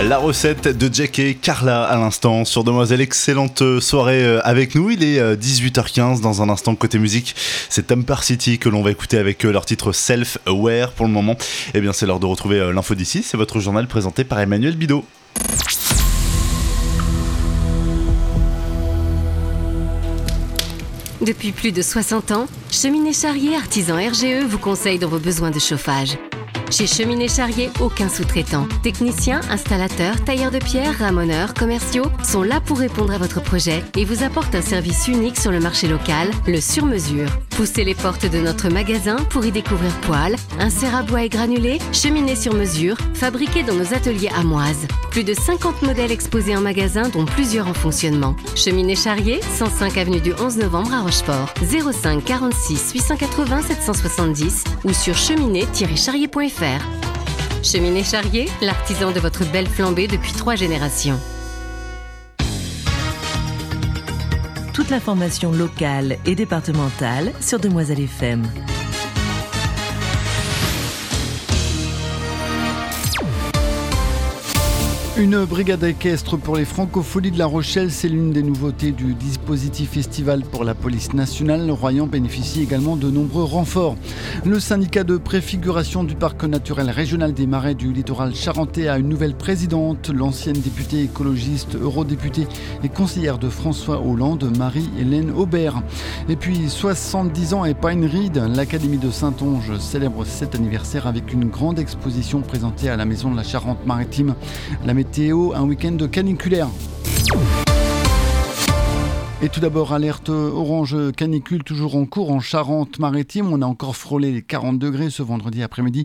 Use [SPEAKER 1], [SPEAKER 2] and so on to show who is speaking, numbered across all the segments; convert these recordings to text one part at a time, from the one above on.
[SPEAKER 1] La recette de Jack et Carla à l'instant sur Demoiselle. Excellente soirée avec nous. Il est 18h15 dans un instant côté musique. C'est Temper City que l'on va écouter avec leur titre Self-Aware pour le moment. Eh bien c'est l'heure de retrouver l'info d'ici. C'est votre journal présenté par Emmanuel Bidot.
[SPEAKER 2] Depuis plus de 60 ans, Cheminée Charrier Artisan RGE vous conseille dans vos besoins de chauffage. Chez Cheminée Charrier, aucun sous-traitant. Techniciens, installateurs, tailleurs de pierre, ramoneurs, commerciaux sont là pour répondre à votre projet et vous apportent un service unique sur le marché local, le sur-mesure. Poussez les portes de notre magasin pour y découvrir poêles, inserts à bois et granulés, cheminées sur mesure, fabriquées dans nos ateliers amoises. Plus de 50 modèles exposés en magasin, dont plusieurs en fonctionnement. Cheminée Charrier, 105 avenue du 11 novembre à Rochefort. 05 46 880 770 ou sur cheminée-charrier.fr. Cheminée Charrier, l'artisan de votre belle flambée depuis 3 générations.
[SPEAKER 3] Toute l'information locale et départementale sur Demoiselle FM.
[SPEAKER 4] Une brigade équestre pour les Francopholies de La Rochelle, c'est l'une des nouveautés du dispositif estival pour la police nationale. Royan bénéficie également de nombreux renforts. Le syndicat de préfiguration du parc naturel régional des Marais du littoral charentais a une nouvelle présidente, l'ancienne députée écologiste, eurodéputée et conseillère de François Hollande, Marie-Hélène Aubert. Et puis 70 ans et pas une ride, l'Académie de Saintonge célèbre cet anniversaire avec une grande exposition présentée à la Maison de la Charente-Maritime. La météo, un week-end caniculaire. Et tout d'abord, alerte orange canicule toujours en cours en Charente-Maritime. On a encore frôlé les 40 degrés ce vendredi après-midi.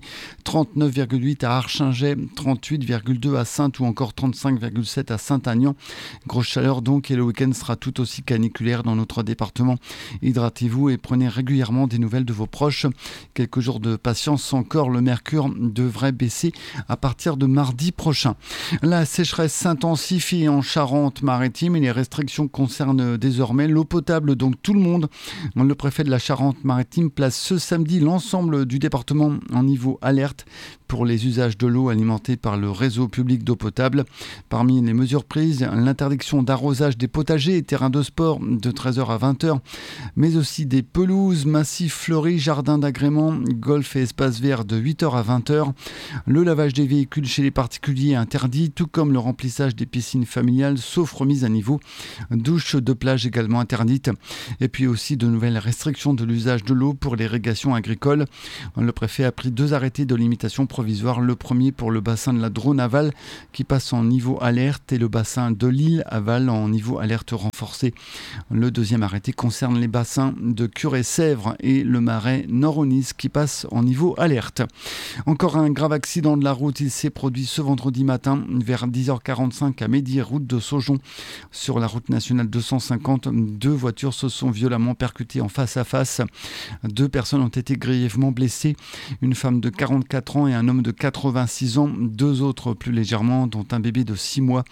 [SPEAKER 4] 39,8 à Archingeay, 38,2 à Saintes ou encore 35,7 à Saint-Aignan. Grosse chaleur donc et le week-end sera tout aussi caniculaire dans notre département. Hydratez-vous et prenez régulièrement des nouvelles de vos proches. Quelques jours de patience encore, le mercure devrait baisser à partir de mardi prochain. La sécheresse s'intensifie en Charente-Maritime et les restrictions concernent désormais l'eau potable, donc tout le monde. Le préfet de la Charente-Maritime place ce samedi l'ensemble du département en niveau alerte pour les usages de l'eau alimentée par le réseau public d'eau potable. Parmi les mesures prises, l'interdiction d'arrosage des potagers et terrains de sport de 13h à 20h, mais aussi des pelouses, massifs fleuris, jardins d'agrément, golf et espaces verts de 8h à 20h. Le lavage des véhicules chez les particuliers interdit, tout comme le remplissage des piscines familiales, sauf remise à niveau. Douche de plage également interdite. Et puis aussi de nouvelles restrictions de l'usage de l'eau pour l'irrigation agricole. Le préfet a pris 2 arrêtés de limitation provisoire. Le premier pour le bassin de la Drône aval qui passe en niveau alerte et le bassin de l'île aval en niveau alerte renforcé. Le deuxième arrêté concerne les bassins de Curé-Sèvres et le marais Nord-Aunis qui passe en niveau alerte. Encore un grave accident de la route. Il s'est produit ce vendredi matin vers 10h45 à Médy, route de Saujon. Sur la route nationale 250, 2 voitures se sont violemment percutées en face à face. 2 personnes ont été grièvement blessées. Une femme de 44 ans et un homme de 86 ans. 2 autres plus légèrement, dont un bébé de 6 mois.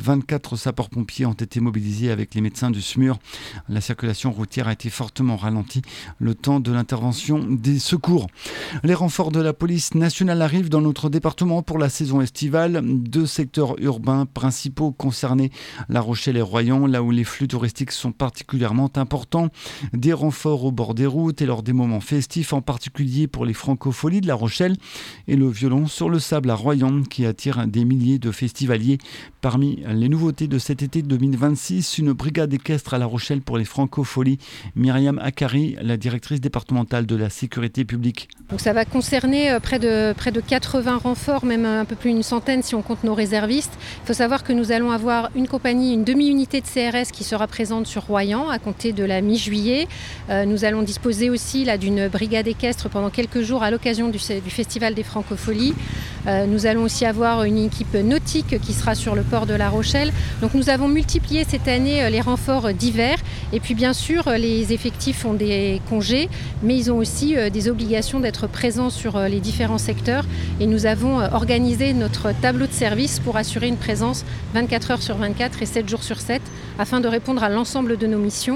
[SPEAKER 4] 24 sapeurs-pompiers ont été mobilisés avec les médecins du SMUR. La circulation routière a été fortement ralentie le temps de l'intervention des secours. Les renforts de la police nationale arrivent dans notre département pour la saison estivale. 2 secteurs urbains principaux concernés, La Rochelle et Royan, là où les flux touristiques sont particulièrement importants. Des renforts au bord des routes et lors des moments festifs, en particulier pour les Francopholies de La Rochelle et le violon sur le sable à Royan qui attire des milliers de festivaliers. Parmi les nouveautés de cet été 2026, une brigade équestre à La Rochelle pour les Francopholies. Myriam Akari, la directrice départementale de la sécurité publique.
[SPEAKER 5] Donc ça va concerner près de 80 renforts, même un peu plus d'une centaine si on compte nos réservistes. Il faut savoir que nous allons avoir une compagnie, une demi-unité de CRS qui sera présente sur Royan à compter de la mi-juillet. Nous allons disposer aussi d'une brigade équestre pendant quelques jours à l'occasion du Festival des Francopholies. Nous allons aussi avoir une équipe nautique qui sera sur le port de La Rochelle. Donc nous avons multiplié cette année les renforts d'hiver. Et puis bien sûr, les effectifs ont des congés, mais ils ont aussi des obligations d'être présents sur les différents secteurs. Et nous avons organisé notre tableau de service pour assurer une présence 24 heures sur 24 et 7 jours sur 7 afin de répondre à l'ensemble de nos missions,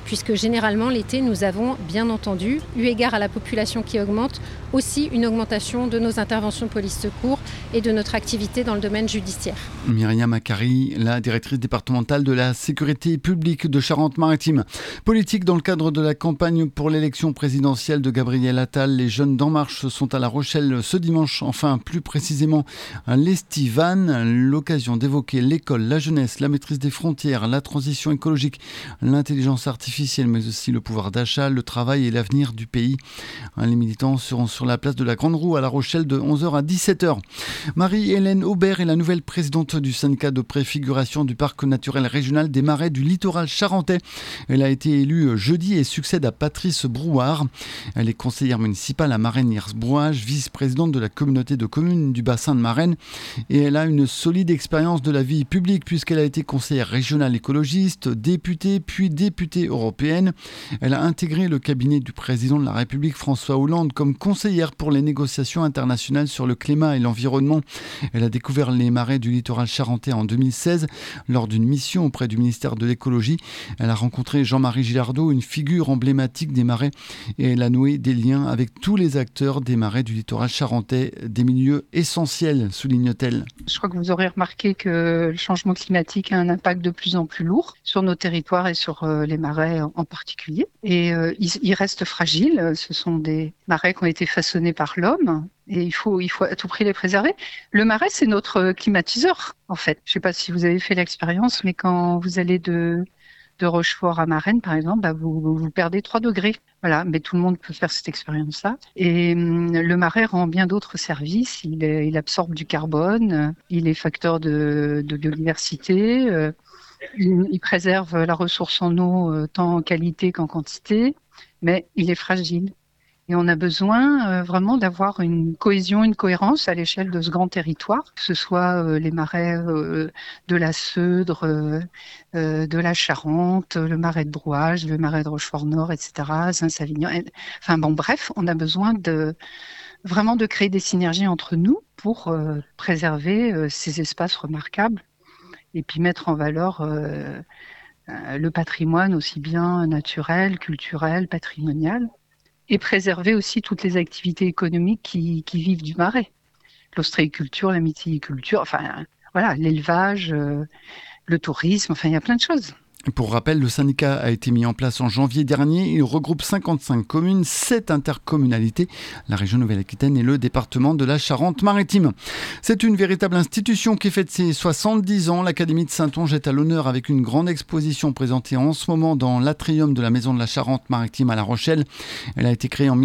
[SPEAKER 5] puisque généralement l'été, nous avons bien entendu, eu égard à la population qui augmente, aussi une augmentation de nos interventions police-secours et de notre activité dans le domaine judiciaire.
[SPEAKER 4] Myriam Akari, la directrice départementale de la sécurité publique de Charente-Maritime. Politique, dans le cadre de la campagne pour l'élection présidentielle de Gabriel Attal, les jeunes d'En Marche sont à La Rochelle ce dimanche, enfin plus précisément à l'Estivane, l'occasion d'évoquer l'école, la jeunesse, la maîtrise des frontières, la transition écologique, l'intelligence artificielle, mais aussi le pouvoir d'achat, le travail et l'avenir du pays. Les militants seront sur la place de la Grande Roue à La Rochelle de 11h à 17h. Marie-Hélène Aubert est la nouvelle présidente du syndicat de préfiguration du parc naturel régional des Marais du littoral charentais. Elle a été élue jeudi et succède à Patrice Brouard. Elle est conseillère municipale à Marennes-Hirs-Brouage, vice-présidente de la communauté de communes du bassin de Marennes, et elle a une solide expérience de la vie publique puisqu'elle a été conseillère régionale écologiste, députée puis députée européenne. Elle a intégré le cabinet du président de la République François Hollande comme conseillère pour les négociations internationales sur le climat et l'environnement. Elle a découvert les marais du littoral charentais en 2016 lors d'une mission auprès du ministère de l'écologie. Elle a rencontré Jean-Marie Gilardot, une figure emblématique des marais, et elle a noué des liens avec tous les acteurs des marais du littoral charentais, des milieux essentiels, souligne-t-elle.
[SPEAKER 6] Je crois que vous aurez remarqué que le changement climatique a un impact de plus en plus lourd sur nos territoires et sur les marais en particulier. Et ils restent fragiles. Ce sont des marais qui ont été façonnés par l'homme. Et il faut à tout prix les préserver. Le marais, c'est notre climatiseur, en fait. Je ne sais pas si vous avez fait l'expérience, mais quand vous allez de Rochefort à Marennes, par exemple, vous perdez 3 degrés. Voilà, mais tout le monde peut faire cette expérience-là. Et le marais rend bien d'autres services. Il absorbe du carbone, il est facteur de biodiversité, il préserve la ressource en eau tant en qualité qu'en quantité, mais il est fragile. Et on a besoin vraiment d'avoir une cohésion, une cohérence à l'échelle de ce grand territoire, que ce soit les marais de la Seudre, de la Charente, le marais de Brouage, le marais de Rochefort-Nord, etc., Saint-Savignan. Enfin bon, bref, on a besoin vraiment de créer des synergies entre nous pour préserver ces espaces remarquables et puis mettre en valeur le patrimoine aussi bien naturel, culturel, patrimonial. Et préserver aussi toutes les activités économiques qui vivent du marais. L'ostréiculture, la mytiliculture, enfin voilà, l'élevage, le tourisme, enfin il y a plein de choses.
[SPEAKER 4] Pour rappel, le syndicat a été mis en place en janvier dernier. Il regroupe 55 communes, 7 intercommunalités, la région Nouvelle-Aquitaine et le département de la Charente-Maritime. C'est une véritable institution qui fête ses 70 ans. L'Académie de Saintonge est à l'honneur avec une grande exposition présentée en ce moment dans l'atrium de la Maison de la Charente-Maritime à La Rochelle. Elle a été créée en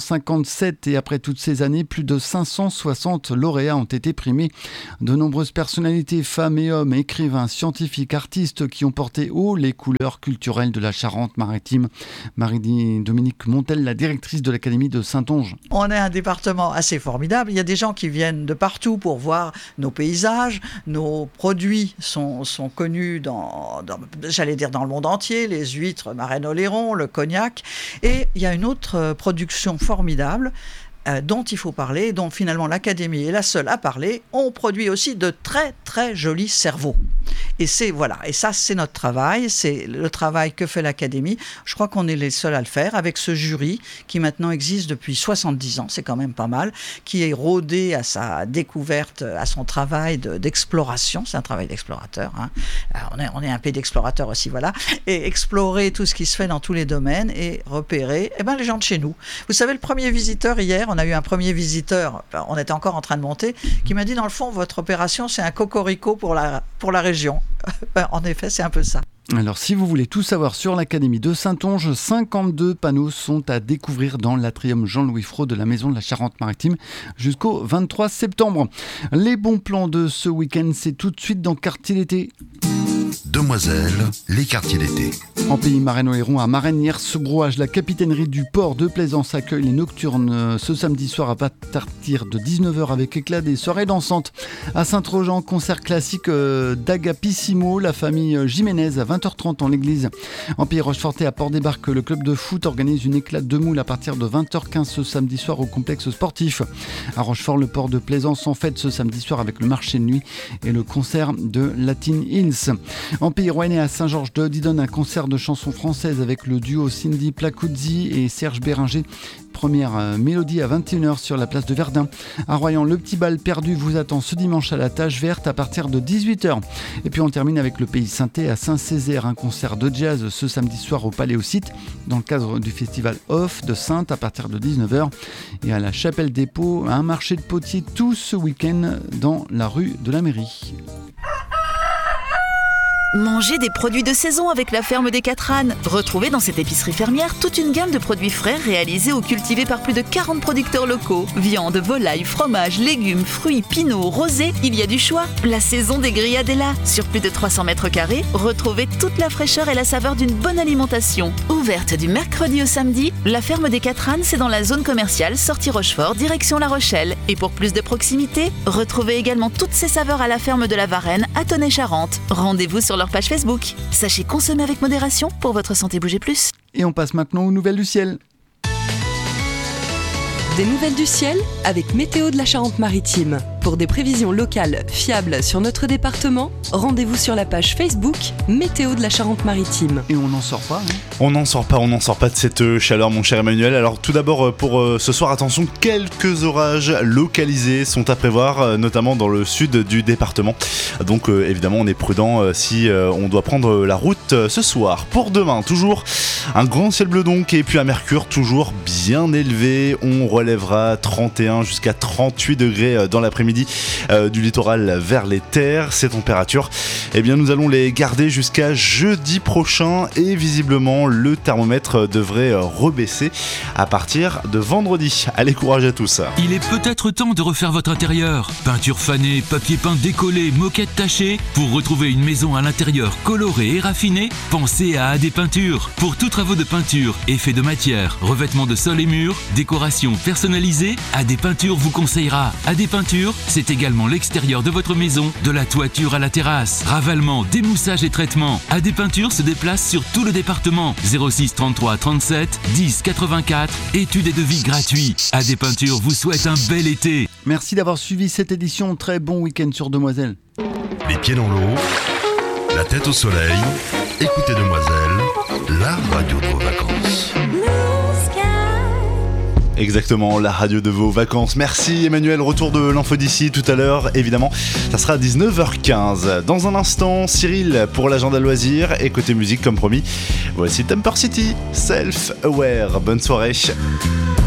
[SPEAKER 4] 1957 et après toutes ces années, plus de 560 lauréats ont été primés. De nombreuses personnalités, femmes et hommes, écrivains, scientifiques, artistes qui ont porté haut les couleurs culturelles de la Charente-Maritime. Marie-Dominique Montel, la directrice de l'Académie de Saintonge.
[SPEAKER 7] On est un département assez formidable. Il y a des gens qui viennent de partout pour voir nos paysages. Nos produits sont connus j'allais dire dans le monde entier, les huîtres Marennes-Oléron, le cognac. Et il y a une autre production formidable dont il faut parler, dont finalement l'Académie est la seule à parler. On produit aussi de très très jolis cerveaux. Et ça c'est notre travail, c'est le travail que fait l'Académie. Je crois qu'on est les seuls à le faire avec ce jury qui maintenant existe depuis 70 ans, c'est quand même pas mal, qui est rodé à sa découverte, à son travail d'exploration. C'est un travail d'explorateur, hein. On est un pays d'explorateurs aussi, voilà. Et explorer tout ce qui se fait dans tous les domaines et repérer les gens de chez nous. Vous savez, le premier visiteur hier, on a eu un premier visiteur, on était encore en train de monter, qui m'a dit dans le fond, votre opération c'est un cocorico pour la région. En effet, c'est un peu ça.
[SPEAKER 4] Alors, si vous voulez tout savoir sur l'Académie de Saintonge, 52 panneaux sont à découvrir dans l'atrium Jean-Louis Fraud de la Maison de la Charente-Maritime jusqu'au 23 septembre. Les bons plans de ce week-end, c'est tout de suite dans Quartier d'été.
[SPEAKER 8] Demoiselles, les quartiers d'été.
[SPEAKER 4] En pays Marennes-Oléron, à Marennes-Hirs-Brouage, la capitainerie du port de Plaisance accueille les nocturnes ce samedi soir à partir de 19h avec éclat des soirées dansantes. À Saint-Trojan, concert classique d'Agapissimo, la famille Jiménez à 20h30 en l'église. En pays Rochefortais, à Port-des-Barques, le club de foot organise une éclate de moule à partir de 20h15 ce samedi soir au complexe sportif. À Rochefort, le port de Plaisance en fête ce samedi soir avec le marché de nuit et le concert de Latin Hills. En Pays Rouennais, à Saint-Georges-de-Die donne un concert de chansons françaises avec le duo Cindy Placuzzi et Serge Bérenger. Première mélodie à 21h sur la place de Verdun. À Royan, le petit bal perdu vous attend ce dimanche à la Tâche Verte à partir de 18h. Et puis on termine avec le Pays Saintais à Saint-Césaire, un concert de jazz ce samedi soir au Paléosite dans le cadre du festival Off de Sainte à partir de 19h. Et à la Chapelle des Pots, un marché de potiers tout ce week-end dans la rue de la Mairie.
[SPEAKER 9] Mangez des produits de saison avec la ferme des 4 ânes. Retrouvez dans cette épicerie fermière toute une gamme de produits frais réalisés ou cultivés par plus de 40 producteurs locaux. Viande, volaille, fromage, légumes, fruits, pinots, rosés, il y a du choix. La saison des grillades est là. Sur plus de 300 mètres carrés, retrouvez toute la fraîcheur et la saveur d'une bonne alimentation. Ouverte du mercredi au samedi, la ferme des 4 ânes, c'est dans la zone commerciale sortie Rochefort, direction La Rochelle. Et pour plus de proximité, retrouvez également toutes ces saveurs à la ferme de la Varenne à Tonnay-Charente. Rendez-vous sur leur page Facebook. Sachez consommer avec modération pour votre santé. Bougez plus.
[SPEAKER 4] Et on passe maintenant aux nouvelles du ciel.
[SPEAKER 10] Des nouvelles du ciel avec Météo de la Charente-Maritime. Pour des prévisions locales fiables sur notre département, rendez-vous sur la page Facebook Météo de la Charente-Maritime.
[SPEAKER 4] Et on n'en sort pas, hein ?
[SPEAKER 1] On n'en sort pas de cette chaleur, mon cher Emmanuel. Alors tout d'abord, pour ce soir, attention, quelques orages localisés sont à prévoir, notamment dans le sud du département. Donc évidemment, on est prudent si on doit prendre la route ce soir. Pour demain, toujours un grand ciel bleu donc, et puis un mercure toujours bien élevé. On relèvera 31 jusqu'à 38 degrés dans l'après-midi du littoral vers les terres. Ces températures, eh bien, nous allons les garder jusqu'à jeudi prochain et visiblement le thermomètre devrait rebaisser à partir de vendredi. Allez, courage à tous.
[SPEAKER 11] Il est peut-être temps de refaire votre intérieur. Peinture fanée, papier peint décollé, moquette tachée. Pour retrouver une maison à l'intérieur colorée et raffinée, pensez à AD Peinture. Pour tous travaux de peinture, effets de matière, revêtement de sol et murs, décoration personnalisée, AD Peinture vous conseillera. AD Peinture, c'est également l'extérieur de votre maison, de la toiture à la terrasse. Ravalement, démoussage et traitement. AD Peinture se déplace sur tout le département. 06 33 37 10 84. Études et devis gratuits. AD Peinture vous souhaite un bel été.
[SPEAKER 4] Merci d'avoir suivi cette édition. Très bon week-end sur Demoiselle.
[SPEAKER 8] Les pieds dans l'eau, la tête au soleil. Écoutez Demoiselle, la radio de vos vacances.
[SPEAKER 1] Exactement, la radio de vos vacances. Merci Emmanuel, retour de l'info d'ici tout à l'heure, évidemment. Ça sera à 19h15. Dans un instant, Cyril pour l'agenda loisirs et côté musique comme promis. Voici Temper City, Self Aware. Bonne soirée.